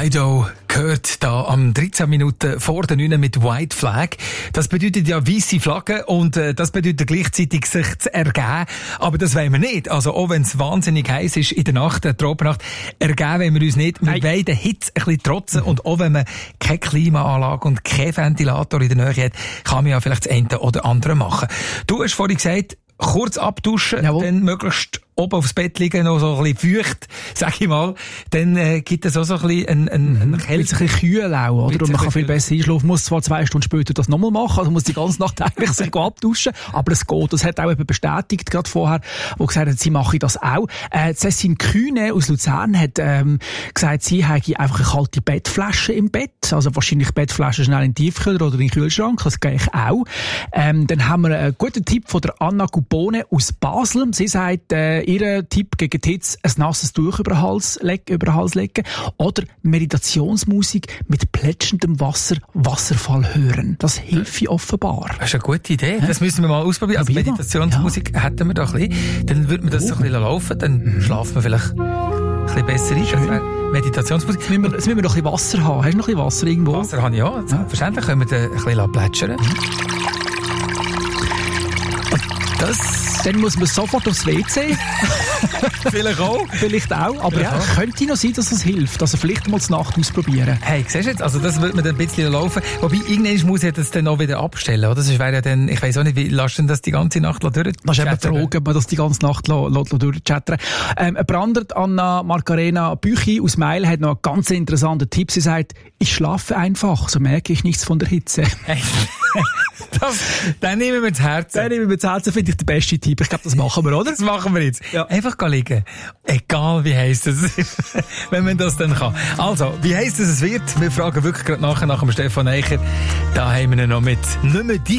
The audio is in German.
Dido gehört da am 13 Minuten vor der 9 mit White Flag. Das bedeutet ja weisse Flagge und das bedeutet gleichzeitig sich zu ergeben. Aber das wollen wir nicht. Also auch wenn es wahnsinnig heiß ist in der Nacht, der Tropennacht, ergeben wollen wir uns nicht. Wir wollen der Hitze ein bisschen trotzen und auch wenn man keine Klimaanlage und keinen Ventilator in der Nähe hat, kann man ja vielleicht das eine oder andere machen. Du hast vorhin gesagt, kurz abduschen, dann möglichst oben aufs Bett liegen, noch so ein bisschen feucht, sag ich mal, dann gibt es auch so ein bisschen ein bisschen kühl auch, oder? Und man kann viel besser einschlafen, muss zwar 2 Stunden später das nochmal machen, also muss die ganze Nacht eigentlich sich abduschen, aber es geht. Das hat auch jemand bestätigt, gerade vorher, wo gesagt hat, sie mache das auch. Cécile Kühne aus Luzern hat gesagt, sie habe einfach eine kalte Bettflasche im Bett, also wahrscheinlich Bettflasche schnell in den Tiefkühler oder in den Kühlschrank, das gehe ich auch. Dann haben wir einen guten Tipp von der Anna Gubone aus Basel. Sie sagt, ihr Tipp gegen die Hitze, ein nasses Tuch über den Hals legen oder Meditationsmusik mit plätschendem Wasser, Wasserfall hören. Das hilft offenbar. Das ist eine gute Idee. Das müssen wir mal ausprobieren. Also Meditationsmusik hätten wir da ein bisschen. Dann würde man das so ein bisschen laufen, dann schlafen wir vielleicht ein bisschen besser ein. Meditationsmusik. Jetzt müssen wir noch ein bisschen Wasser haben. Hast du noch ein bisschen Wasser irgendwo? Wasser habe ich ja. Selbstverständlich können wir da ein bisschen plätschern. Dann muss man sofort aufs WC. Vielleicht auch. Vielleicht auch. Aber ja, könnte noch sein, dass das hilft. Also vielleicht mal zur Nacht ausprobieren. Hey, siehst du jetzt? Also das wird man dann ein bisschen laufen. Wobei, irgendwann muss ich das dann auch wieder abstellen, oder? Das wäre ja dann, ich weiss auch nicht, wie lässt denn das die ganze Nacht durch? Das ist eben die Frage, ob man das die ganze Nacht durchchattern. Brandert Anna Margarena Büchi aus Meil hat noch einen ganz interessanten Tipp. Sie sagt, ich schlafe einfach, so merke ich nichts von der Hitze. Hey. Dann nehmen wir das Herz. Finde ich der beste Tipp. Ich glaube, das machen wir, oder? Das machen wir jetzt. Ja. Einfach liegen. Egal, wie heisst es, wenn man das dann kann. Also, wie heisst es wird? Wir fragen wirklich gerade nach dem Stefan Eicher. Da haben wir ihn noch mit «Nicht mehr